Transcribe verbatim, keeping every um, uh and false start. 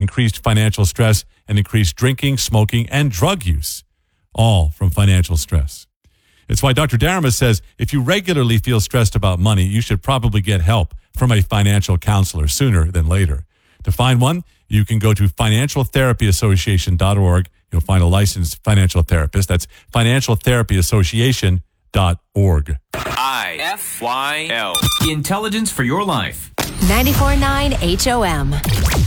increased financial stress and increased drinking, smoking, and drug use, all from financial stress. It's why Doctor Darama says if you regularly feel stressed about money, you should probably get help from a financial counselor sooner than later. To find one, you can go to financial therapy association dot org. You'll find a licensed financial therapist. That's financial therapy association dot org. I F Y L. Intelligence for your life. ninety-four point nine H O M.